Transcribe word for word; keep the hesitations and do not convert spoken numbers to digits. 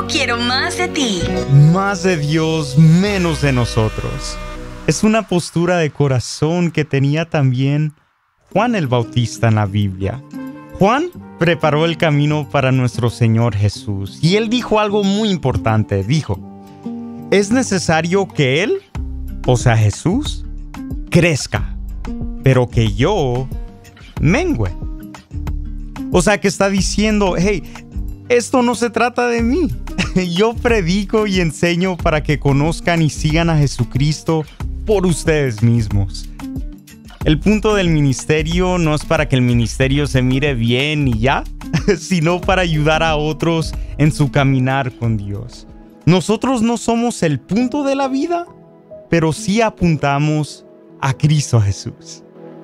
Yo quiero más de ti. Más de Dios, menos de nosotros. Es una postura de corazón que tenía también Juan el Bautista en la Biblia. Juan preparó el camino para nuestro Señor Jesús y él dijo algo muy importante. Dijo, es necesario que Él, o sea Jesús, crezca, pero que yo mengüe. O sea que está diciendo, hey, esto no se trata de mí. Yo predico y enseño para que conozcan y sigan a Jesucristo por ustedes mismos. El punto del ministerio no es para que el ministerio se mire bien y ya, sino para ayudar a otros en su caminar con Dios. Nosotros no somos el punto de la vida, pero sí apuntamos a Cristo Jesús.